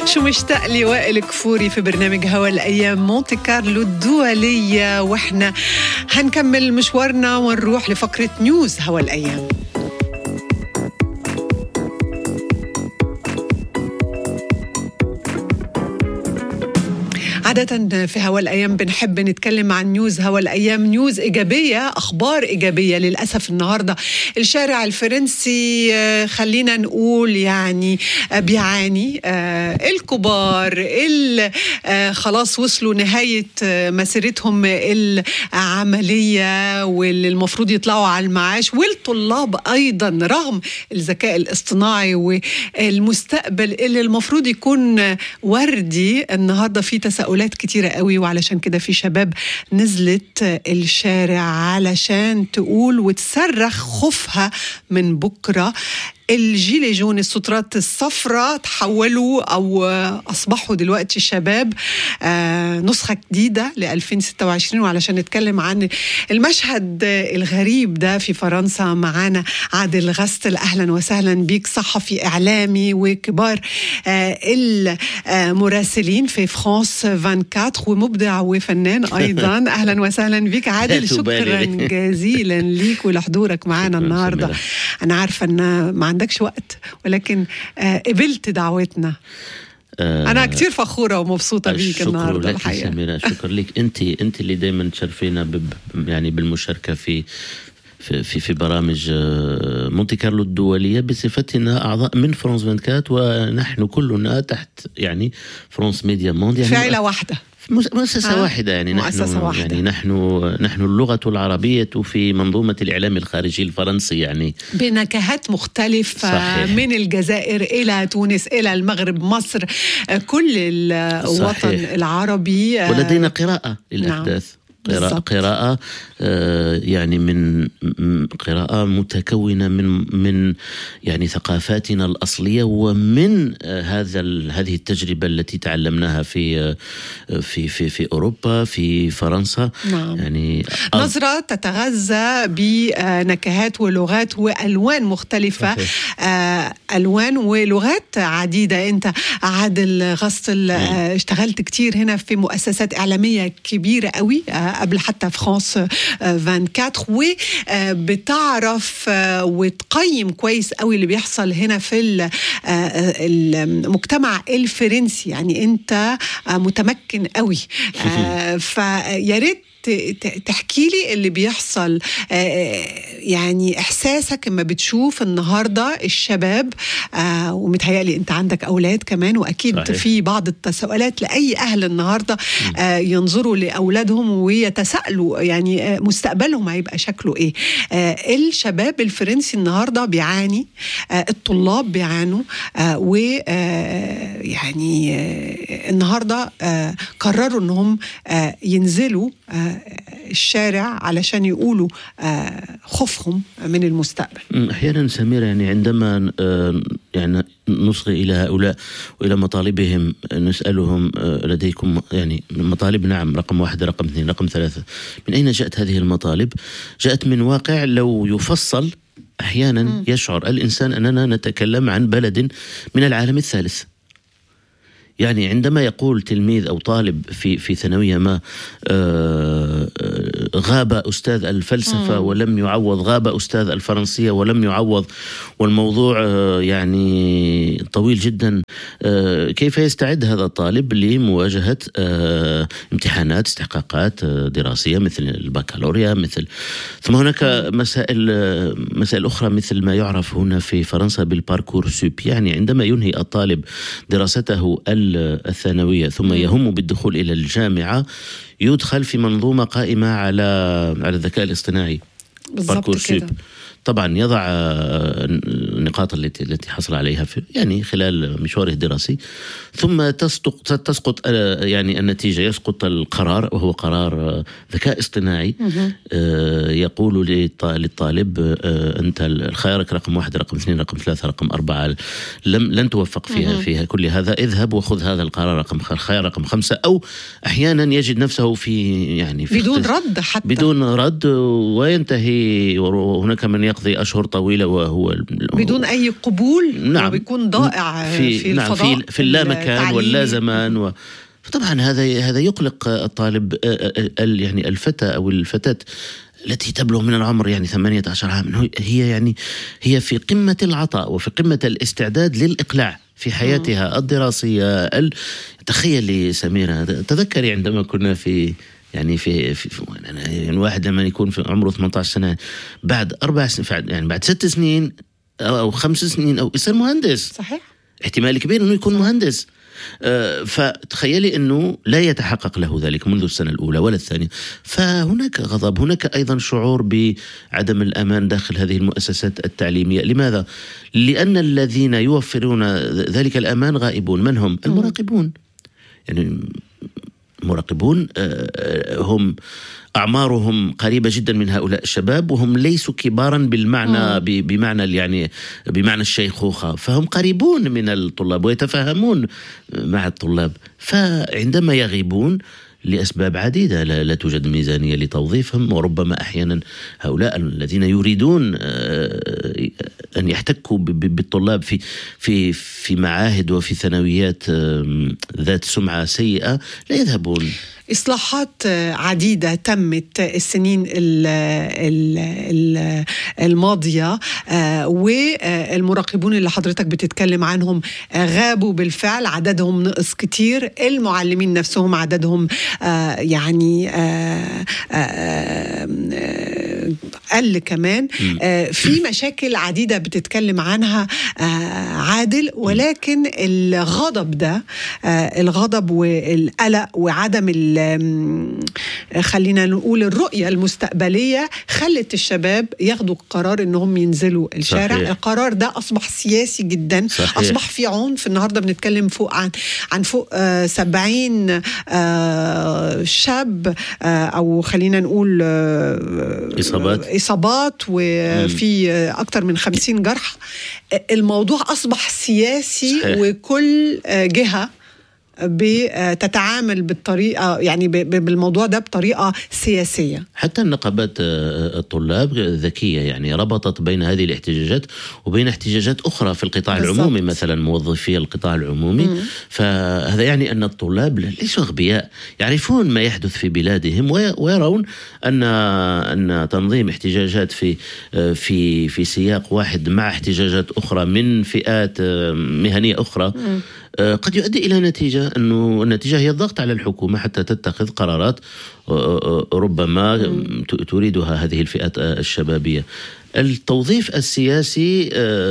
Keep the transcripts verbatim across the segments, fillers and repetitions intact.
شو مشتاق لي وائل كفوري في برنامج هوا الأيام مونتي كارلو الدولية، وإحنا هنكمل مشوارنا ونروح لفقرة نيوز هوا الأيام. عادة في هوا الأيام بنحب نتكلم عن نيوز هوا الأيام، نيوز إيجابية، أخبار إيجابية. للأسف النهاردة الشارع الفرنسي خلينا نقول يعني بيعاني. الكبار اللي خلاص وصلوا نهاية مسيرتهم العملية واللي المفروض يطلعوا على المعاش، والطلاب أيضا رغم الذكاء الاصطناعي والمستقبل اللي المفروض يكون وردي، النهاردة في تساؤلات كتيرة قوي. وعلشان كده في شباب نزلت الشارع علشان تقول وتصرخ خوفها من بكرة. الجيل جون، السترات الصفراء، تحولوا أو أصبحوا دلوقتي شباب آه نسخة جديدة ل ألفين وستة وعشرين. وعلشان نتكلم عن المشهد الغريب ده في فرنسا معانا عادل غستل. أهلا وسهلا بيك، صحفي إعلامي وكبار آه المراسلين في فرانس أربعة وعشرين ومبدع وفنان أيضا. أهلا وسهلا بيك عادل، شكرا جزيلا ليك ولحضورك معنا النهاردة. أنا عارفة أن ما عندكش وقت، ولكن آه قبلت دعوتنا. آه أنا كتير فخورة ومبسوطة بيك النهاردة الحقيقة. سميرة، شكرا لك. أنت أنت اللي دايما تشرفينا يعني بالمشاركة في في في, في برامج مونتي كارلو الدولية بصفتنا أعضاء من فرانس أربعة وعشرين، ونحن كلنا تحت يعني فرانس ميديا موند، يعني في عائلة واحدة، مؤسسة آه. واحدة يعني. مؤسسة نحن واحدة. يعني نحن نحن اللغة العربية في منظومة الإعلام الخارجي الفرنسي، يعني بنكهات مختلفة. صحيح. من الجزائر إلى تونس إلى المغرب، مصر، كل الوطن صحيح. العربي. ولدينا قراءة للأحداث. نعم. قراءة, قراءة آه يعني من قراءة متكونة من من يعني ثقافاتنا الأصلية، ومن آه هذا هذه التجربة التي تعلمناها في آه في في في أوروبا، في فرنسا. نعم. يعني نظرة تتغذى بنكهات ولغات وألوان مختلفة. آه ألوان ولغات عديدة. أنت عادل غستل آه اشتغلت كتير هنا في مؤسسات إعلامية كبيرة قوي آه قبل حتى فرانس أربعة وعشرين، وبتعرف وتقيم كويس قوي اللي بيحصل هنا في المجتمع الفرنسي. يعني انت متمكن قوي، فياريت تحكي لي اللي بيحصل، يعني إحساسك لما بتشوف النهاردة الشباب، ومتهيألي أنت عندك أولاد كمان، وأكيد صحيح. في بعض التساؤلات لأي أهل النهاردة ينظروا لأولادهم ويتساءلوا يعني مستقبلهم هيبقى شكله إيه. الشباب الفرنسي النهاردة بيعاني، الطلاب بيعانوا، ويعني النهاردة قرروا أنهم ينزلوا الشارع علشان يقولوا خوفهم من المستقبل. أحيانا سميرة، يعني عندما يعني نصغي إلى هؤلاء وإلى مطالبهم، نسألهم لديكم يعني مطالب؟ نعم. رقم واحد، رقم اثنين، رقم ثلاثة. من أين جاءت هذه المطالب؟ جاءت من واقع لو يفصل أحيانا م. يشعر الإنسان أننا نتكلم عن بلد من العالم الثالث. يعني عندما يقول تلميذ أو طالب في في ثانوية ما آه غاب أستاذ الفلسفة ولم يعوض، غاب أستاذ الفرنسية ولم يعوض، والموضوع آه يعني طويل جدا، آه كيف يستعد هذا الطالب لمواجهة آه امتحانات، استحقاقات آه دراسية مثل البكالوريا، مثل ثم هناك مسائل آه مسائل أخرى مثل ما يعرف هنا في فرنسا بالباركور سوب. يعني عندما ينهي الطالب دراسته الثانوية ثم يهم بالدخول إلى الجامعة، يدخل في منظومة قائمة على على الذكاء الاصطناعي. بالضبط كده. طبعا يضع النقاط التي التي حصل عليها في يعني خلال مشواره الدراسي، ثم تسقط تسقط يعني النتيجة، يسقط القرار، وهو قرار ذكاء اصطناعي يقول للطالب أنت خيارك رقم واحد، رقم اثنين، رقم ثلاثة، رقم أربعة، لم لن توفق فيها فيها كل هذا، اذهب وخذ هذا القرار رقم خيار رقم خمسة. أو أحيانا يجد نفسه في يعني في بدون رد، حتى بدون رد، وينتهي. وهناك من يقضي أشهر طويلة وهو بدون أي قبول. نعم. وبيكون ضائع في, في نعم الفضاء في, في اللامكان واللا زمان و... فطبعا هذا هذا يقلق الطالب يعني الفتى أو الفتاة التي تبلغ من العمر يعني ثمانية عشر عاما، هي يعني هي في قمة العطاء وفي قمة الاستعداد للإقلاع في حياتها الدراسية. تخيلي سميرة، تذكري عندما كنا في يعني في, في, في يعني الواحد لما يكون في عمره ثمانية عشر سنة بعد أربع سنين يعني بعد ست سنين أو خمس سنين أو يصير مهندس. صحيح. احتمال كبير إنه يكون مهندس. آه فتخيلي أنه لا يتحقق له ذلك منذ السنة الأولى ولا الثانية. فهناك غضب، هناك أيضا شعور بعدم الأمان داخل هذه المؤسسات التعليمية. لماذا؟ لأن الذين يوفرون ذلك الأمان غائبون. من هم؟ المراقبون. يعني مراقبون هم أعمارهم قريبة جدا من هؤلاء الشباب، وهم ليسوا كبارا بالمعنى بمعنى يعني بمعنى الشيخوخة، فهم قريبون من الطلاب ويتفاهمون مع الطلاب. فعندما يغيبون لأسباب عديدة، لا, لا توجد ميزانية لتوظيفهم، وربما أحيانا هؤلاء الذين يريدون أن يحتكوا بالطلاب في في في معاهد وفي ثانويات ذات سمعة سيئة لا يذهبون. إصلاحات عديدة تمت السنين الماضية، والمراقبون اللي حضرتك بتتكلم عنهم غابوا بالفعل، عددهم نقص كتير. المعلمين نفسهم عددهم يعني قل كمان. في مشاكل عديدة بتتكلم عنها عادل، ولكن الغضب ده، الغضب والقلق وعدم خلينا نقول الرؤية المستقبلية خلت الشباب ياخدوا قرار انهم ينزلوا الشارع. صحيح. القرار ده اصبح سياسي جدا. صحيح. اصبح في عنف. النهاردة بنتكلم فوق عن عن فوق آه سبعين آه شاب آه او خلينا نقول آه إصابات إصابات وفي آه اكتر من خمسين جرح. الموضوع اصبح سياسي. صحيح. وكل آه جهة بتتعامل بالطريقة يعني بالموضوع ده بطريقة سياسية. حتى النقابات الطلاب ذكية، يعني ربطت بين هذه الاحتجاجات وبين احتجاجات أخرى في القطاع بالضبط. العمومي مثلا موظفي القطاع العمومي. مم. فهذا يعني أن الطلاب ليسوا أغبياء، يعرفون ما يحدث في بلادهم ويرون أن أن تنظيم احتجاجات في في في سياق واحد مع احتجاجات أخرى من فئات مهنية أخرى مم. قد يؤدي إلى نتيجة، أنه النتيجة هي الضغط على الحكومة حتى تتخذ قرارات ربما م. تريدها هذه الفئات الشبابية. التوظيف السياسي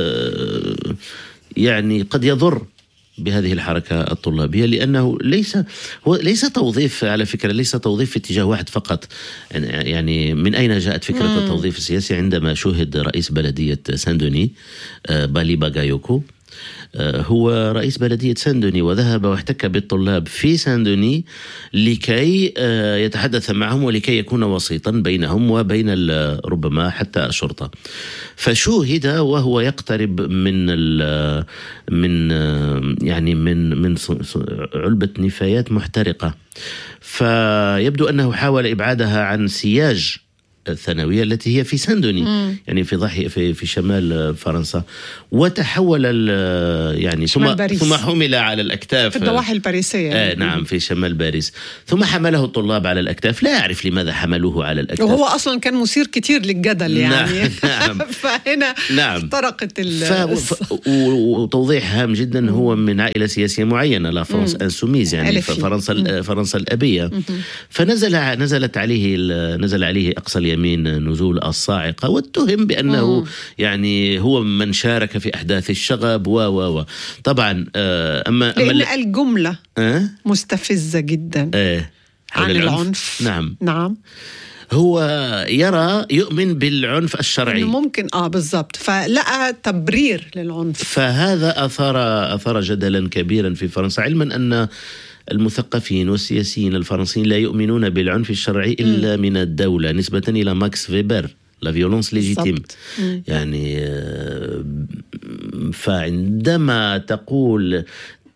يعني قد يضر بهذه الحركة الطلابية، لأنه ليس هو ليس توظيف على فكرة ليس توظيف في اتجاه واحد فقط. يعني من أين جاءت فكرة مم. التوظيف السياسي؟ عندما شوهد رئيس بلدية ساندوني بالي باغايوكو، هو رئيس بلدية ساندوني، وذهب واحتك بالطلاب في ساندوني لكي يتحدث معهم ولكي يكون وسيطا بينهم وبين ربما حتى الشرطة. فشوهد وهو يقترب من من يعني من من علبة نفايات محترقة، فيبدو أنه حاول إبعادها عن سياج الثانوية التي هي في ساندوني مم. يعني في ضاحية في في شمال فرنسا، وتحول يعني ثم باريس. ثم حمل على الأكتاف في الضواحي الباريسية. آه نعم في شمال باريس، ثم حمله الطلاب على الأكتاف. لا أعرف لماذا حملوه على الأكتاف، وهو أصلا كان مثير كتير للجدل يعني. نعم. فهنا نعم. افترقت ف... وتوضيح هام جدا، مم. هو من عائلة سياسية معينة، لا فرنسا انسوميز يعني فرنسا فرنسا الأبية. مم. فنزل نزلت عليه نزل عليه أقصى اليمين نزول الصاعقة، واتهم بأنه مم. يعني هو من شارك في أحداث الشغب و و و طبعا أما لأن أما الجملة أه؟ مستفزة جدا أه؟ عن العنف. العنف نعم نعم هو يرى يؤمن بالعنف الشرعي، ممكن اه بالضبط، فلقى تبرير للعنف. فهذا أثار أثار جدلا كبيرا في فرنسا، علما أن المثقفين والسياسيين الفرنسيين لا يؤمنون بالعنف الشرعي إلا م. من الدولة، نسبة إلى ماكس فيبر لا فيولونس ليجيتيم. يعني فعندما تقول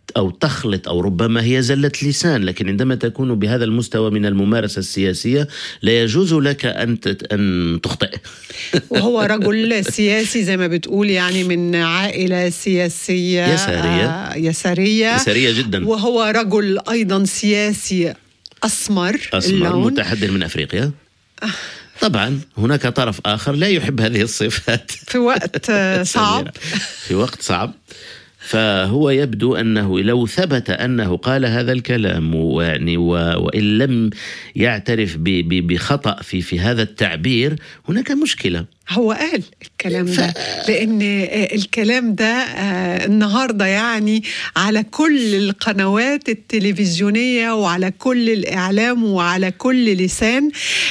أو تخلط أو ربما هي زلة لسان، لكن عندما تكون بهذا المستوى من الممارسة السياسية لا يجوز لك أن أن تخطئ. وهو رجل سياسي زي ما بتقول، يعني من عائلة سياسية يسارية آه يسارية يسارية جدا، وهو رجل أيضا سياسي أسمر, أسمر اللون، متحدث من أفريقيا. طبعا هناك طرف آخر لا يحب هذه الصفات في وقت صعب في وقت صعب. فهو يبدو أنه لو ثبت أنه قال هذا الكلام ويعني وإن لم يعترف بخطأ في في هذا التعبير هناك مشكلة. هو قال الكلام ده ف... لأن الكلام ده النهاردة يعني على كل القنوات التلفزيونية وعلى كل الإعلام وعلى كل لسان.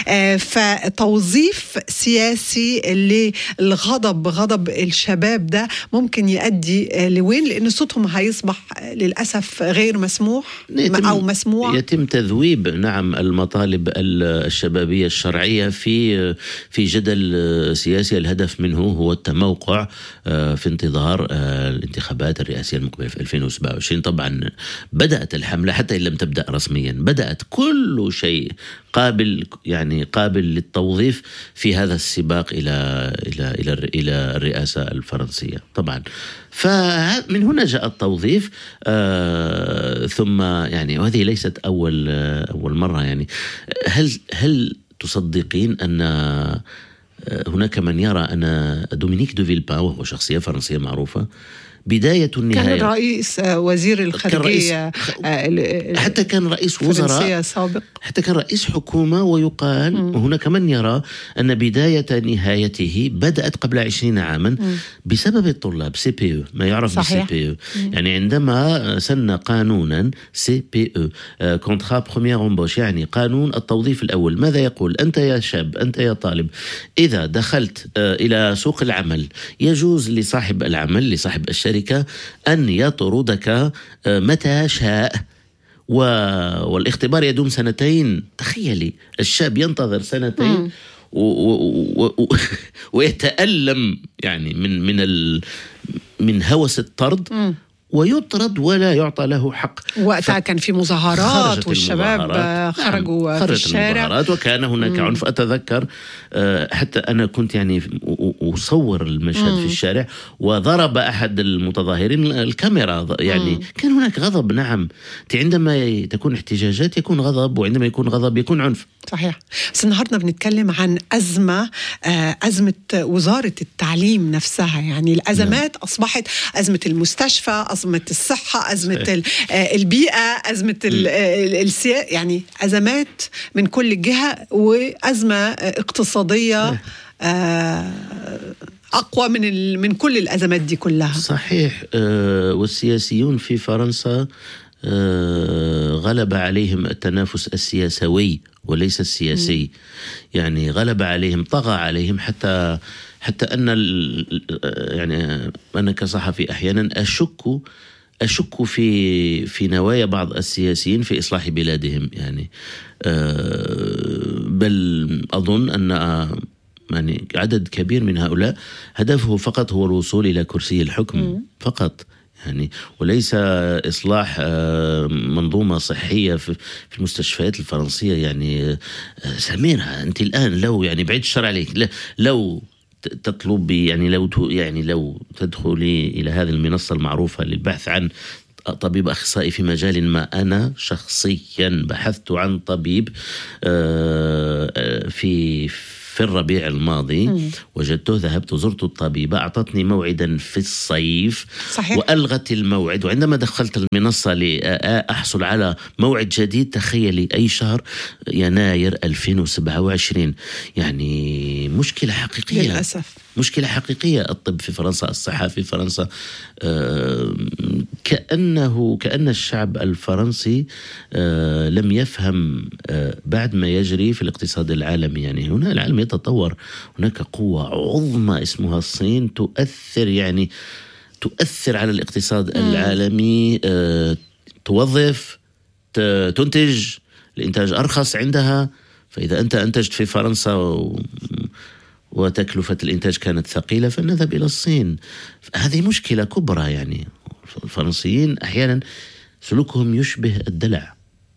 فتوظيف سياسي للغضب غضب الشباب ده ممكن يؤدي لوين؟ لأن صوتهم هيصبح للأسف غير مسموح أو مسموع. يتم تذويب نعم المطالب الشبابية الشرعية في في جدل سياسي الهدف منه هو التموقع في انتظار الانتخابات الرئاسية المقبلة في ألفين وسبعة وعشرين. طبعا بدأت الحملة حتى إن لم تبدأ رسميا، بدأت كل شيء قابل يعني قابل للتوظيف في هذا السباق إلى إلى إلى إلى الرئاسة الفرنسية. طبعا فمن هنا جاء التوظيف. آه ثم يعني وهذه ليست أول أول مرة. يعني هل هل تصدقين أن هناك من يرى أن دومينيك دو فيلبان وهو شخصية فرنسية معروفة بداية النهاية كان رئيس وزير الخارجية، حتى كان رئيس وزراء سابق، حتى كان رئيس حكومة، ويقال م. وهناك من يرى أن بداية نهايته بدأت قبل عشرين عاما م. بسبب الطلاب سي بي او، ما يعرف بالسي بي او. يعني عندما سن قانونا سي بي او كونترا بروميير امبوش، يعني قانون التوظيف الأول، ماذا يقول؟ أنت يا شاب، أنت يا طالب، إذا دخلت إلى سوق العمل يجوز لصاحب العمل لصاحب الشركة أن يطردك متى شاء، والاختبار يدوم سنتين. تخيلي الشاب ينتظر سنتين و... و... و... ويتألم يعني من من ال... من هوس الطرد م. ويطرد ولا يعطى له حق. وقتها ف... كان في مظاهرات والشباب المظاهرات. خرجوا نعم. في الشارع، المظاهرات وكان هناك مم. عنف. أتذكر حتى أنا كنت يعني أصور المشهد مم. في الشارع، وضرب أحد المتظاهرين الكاميرا. يعني مم. كان هناك غضب. نعم، عندما تكون احتجاجات يكون غضب، وعندما يكون غضب يكون عنف. صحيح. بس النهاردة بنتكلم عن أزمة أزمة وزارة التعليم نفسها. يعني الأزمات نعم. أصبحت أزمة المستشفى، أزمة الصحة، أزمة البيئة، أزمة السياسة، يعني أزمات من كل جهة، وأزمة اقتصادية أقوى من من كل الأزمات دي كلها. صحيح. والسياسيون في فرنسا غلب عليهم التنافس السياسوي وليس السياسي. يعني غلب عليهم، طغى عليهم، حتى حتى أن يعني أنا كصحفي أحيانا أشك أشك في في نوايا بعض السياسيين في إصلاح بلادهم. يعني بل أظن أن يعني عدد كبير من هؤلاء هدفه فقط هو الوصول إلى كرسي الحكم م. فقط، يعني وليس إصلاح منظومة صحية في المستشفيات الفرنسية. يعني سميرة، أنت الآن لو يعني بعيد الشر عليك، لو تطلب يعني لو يعني لو تدخلي إلى هذه المنصة المعروفة للبحث عن طبيب أخصائي في مجال ما، أنا شخصيا بحثت عن طبيب في في الربيع الماضي مم. وجدته، ذهبت وزرت الطبيبة، أعطتني موعدا في الصيف صحيح. وألغت الموعد، وعندما دخلت المنصة لأحصل على موعد جديد، تخيلي أي شهر، يناير ألفين وسبعة وعشرين. يعني مشكلة حقيقية للأسف، مشكلة حقيقية. الطب في فرنسا، الصحة في فرنسا، كأنه كأن الشعب الفرنسي لم يفهم بعد ما يجري في الاقتصاد العالمي. يعني هنا العالم يتطور، هناك قوة عظمى اسمها الصين تؤثر يعني تؤثر على الاقتصاد م. العالمي، توظف، تنتج، الإنتاج أرخص عندها. فإذا أنت أنتجت في فرنسا و وتكلفة الإنتاج كانت ثقيلة، فنذهب إلى الصين. هذه مشكلة كبرى. يعني الفرنسيين أحيانا سلوكهم يشبه الدلع.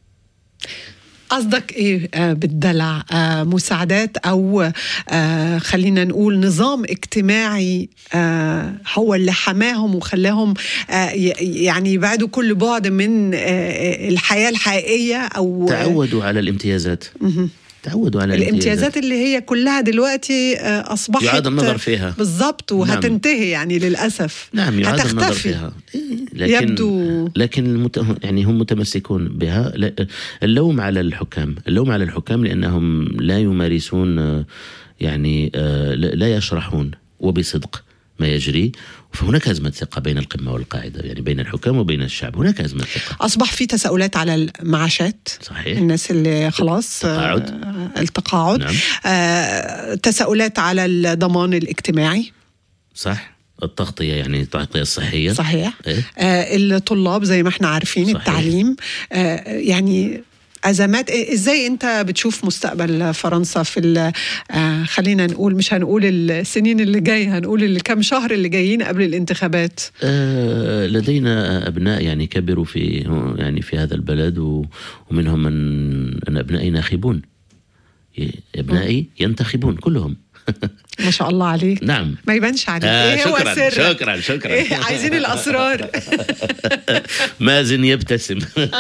قصدك إيه آه بالدلع؟ آه مساعدات أو آه خلينا نقول نظام اجتماعي آه هو اللي حماهم وخلاهم آه يعني يبعدوا كل بعد من آه الحياة الحقيقية، أو تعودوا على الامتيازات. م- تعودوا على الامتيازات اللي هي كلها دلوقتي أصبحت يعاد النظر فيها بالضبط، وهتنتهي. نعم. يعني للأسف نعم يعاد هتختفي. النظر فيها. لكن يبدو لكن المت... يعني هم متمسكون بها. اللوم على الحكام، اللوم على الحكام لأنهم لا يمارسون، يعني لا يشرحون وبصدق ما يجري. فهناك أزمة ثقة بين القمة والقاعدة، يعني بين الحكام وبين الشعب هناك أزمة ثقة. أصبح في تساؤلات على المعاشات. صحيح. الناس اللي خلاص تقاعد. آه التقاعد. نعم. آه تساؤلات على الضمان الاجتماعي. صح. التغطية، يعني التغطية الصحية. صحيح. إيه؟ آه الطلاب زي ما احنا عارفين. صحيح. التعليم. آه يعني أزمات. إزاي أنت بتشوف مستقبل فرنسا في آه خلينا نقول، مش هنقول السنين اللي جاية، هنقول الكم شهر اللي جايين قبل الانتخابات؟ آه لدينا أبناء يعني كبروا في يعني في هذا البلد، ومنهم من أبنائي ناخبون. أبنائي ينتخبون كلهم. ما شاء الله عليك. نعم. ما يبانش عليك. آه إيه شكرا هو سر؟ شكرا شكرا إيه عايزين الأسرار. مازن يبتسم.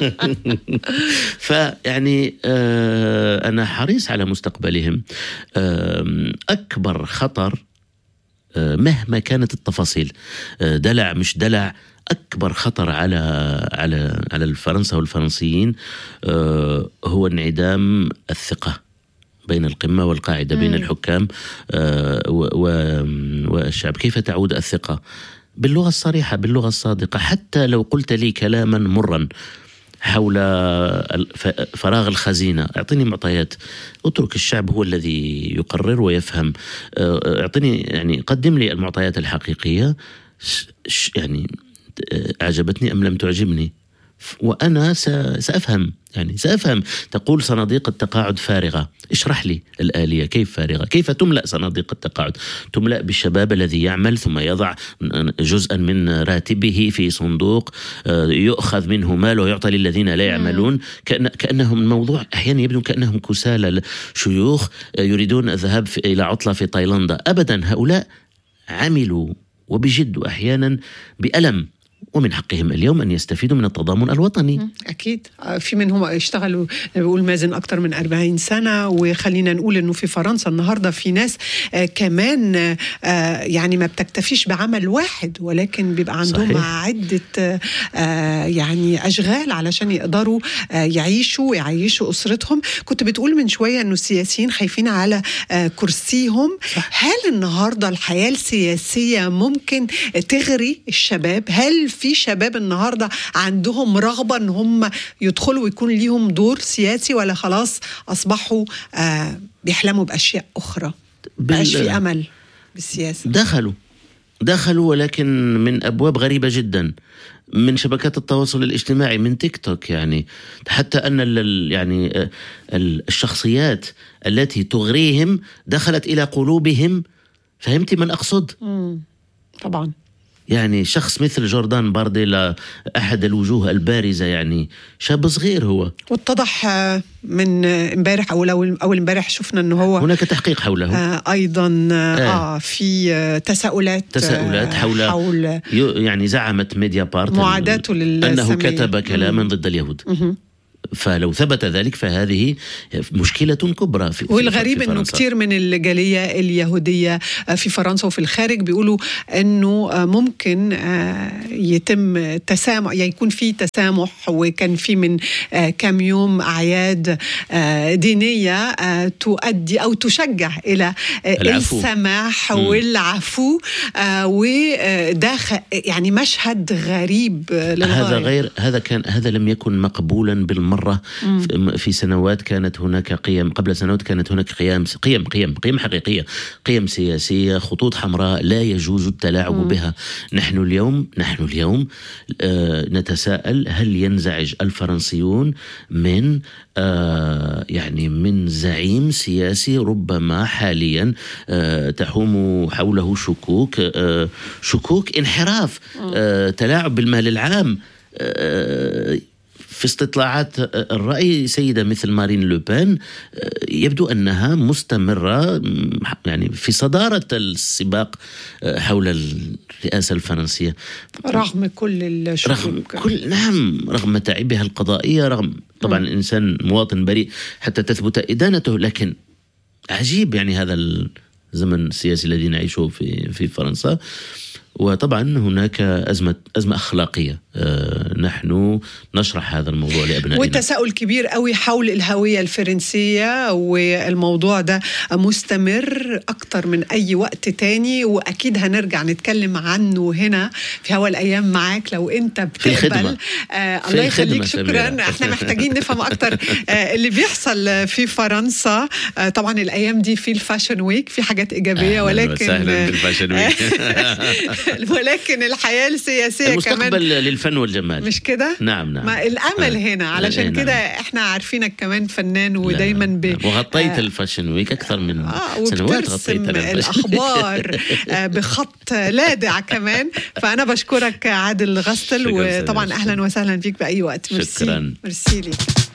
فيعني آه أنا حريص على مستقبلهم. آه أكبر خطر آه مهما كانت التفاصيل، آه دلع مش دلع، أكبر خطر على على على الفرنسا والفرنسيين آه هو انعدام الثقة بين القمة والقاعدة، بين الحكام والشعب. كيف تعود الثقة؟ باللغة الصريحة، باللغة الصادقة. حتى لو قلت لي كلاما مرا حول فراغ الخزينة، اعطيني معطيات، اترك الشعب هو الذي يقرر ويفهم. اعطيني يعني قدم لي المعطيات الحقيقية، يعني أعجبتني أم لم تعجبني، وأنا سأفهم. يعني سأفهم. تقول صناديق التقاعد فارغة، اشرح لي الآلية كيف فارغة، كيف تملأ صناديق التقاعد؟ تملأ بالشباب الذي يعمل ثم يضع جزءا من راتبه في صندوق يؤخذ منه مال ويعطى للذين لا يعملون. كأن كأنهم الموضوع أحيانا يبدو كأنهم كسالى شيوخ يريدون الذهاب إلى عطلة في تايلاندا. أبدا، هؤلاء عملوا وبجد وأحيانا بألم، ومن حقهم اليوم أن يستفيدوا من التضامن الوطني. أكيد. في منهم اشتغلوا بيقول مازن أكتر من أربعين سنة. وخلينا نقول أنه في فرنسا النهاردة في ناس كمان يعني ما بتكتفيش بعمل واحد، ولكن بيبقى عندهم صحيح. عدة يعني أشغال علشان يقدروا يعيشوا ويعيشوا أسرتهم. كنت بتقول من شوية أنه السياسيين خايفين على كرسيهم. صح. هل النهاردة الحياة السياسية ممكن تغري الشباب؟ هل في شباب النهاردة عندهم رغبة ان هم يدخلوا ويكون ليهم دور سياسي، ولا خلاص أصبحوا آه بيحلموا بأشياء أخرى؟ بقاش في أمل بالسياسة. دخلوا دخلوا ولكن من أبواب غريبة جدا، من شبكات التواصل الاجتماعي، من تيك توك. يعني حتى أن يعني الشخصيات التي تغريهم دخلت إلى قلوبهم. فهمتي من أقصد؟ مم. طبعا. يعني شخص مثل جوردان بارديلا أحد الوجوه البارزة، يعني شاب صغير هو، واتضح من امبارح أو أول امبارح شفنا أنه هو هناك تحقيق حوله. آه أيضا آه, آه في تساؤلات تساؤلات حول, حول يعني زعمت ميديا بارت معاداته أنه كتب كلاما ضد اليهود. م- فلو ثبت ذلك فهذه مشكلة كبرى في والغريب في أنه كتير من الجالية اليهودية في فرنسا وفي الخارج بيقولوا أنه ممكن يتم تسامح، يعني يكون في تسامح. وكان في من كم يوم أعياد دينية تؤدي أو تشجع إلى العفو. السماح م. والعفو، وده يعني مشهد غريب للغاية. هذا غير هذا كان هذا لم يكن مقبولا بالمرة مرة. في سنوات كانت هناك قيم، قبل سنوات كانت هناك قيم قيم قيم قيم حقيقية، قيم سياسية، خطوط حمراء لا يجوز التلاعب مم. بها. نحن اليوم نحن اليوم آه نتساءل هل ينزعج الفرنسيون من آه يعني من زعيم سياسي ربما حاليا آه تحوم حوله شكوك آه شكوك انحراف، آه تلاعب بالمال العام. آه في استطلاعات الرأي سيدة مثل مارين لوبين يبدو أنها مستمرة يعني في صدارة السباق حول الرئاسة الفرنسية رغم كل الشكوك، رغم كل نعم رغم متاعبها القضائية، رغم طبعا م. الإنسان مواطن بريء حتى تثبت إدانته. لكن عجيب يعني هذا الزمن السياسي الذي نعيشه في في فرنسا. وطبعا هناك أزمة أزمة أخلاقية، أه نحن نشرح هذا الموضوع لأبنائنا. والتساؤل كبير قوي حول الهوية الفرنسية، والموضوع ده مستمر أكتر من أي وقت تاني، وأكيد هنرجع نتكلم عنه هنا في هوا الأيام معاك لو أنت بتقبل. آه الله يخليك، شكرا. احنا محتاجين نفهم أكتر آه اللي بيحصل في فرنسا. آه طبعا الأيام دي في الفاشن ويك، في حاجات إيجابية، ولكن ولكن الحياة السياسية المستقبل كمان للفن والجمال، مش كده؟ نعم نعم. ما الأمل آه. هنا علشان نعم. كده احنا عارفينك كمان فنان ودايما ب... وغطيت آه الفاشن ويك أكثر من آه سنوات، غطيت الأخبار آه بخط لادع كمان. فأنا بشكرك عادل غستل، وطبعا أهلا وسهلا فيك بأي وقت. شكرا. مرسي ليك.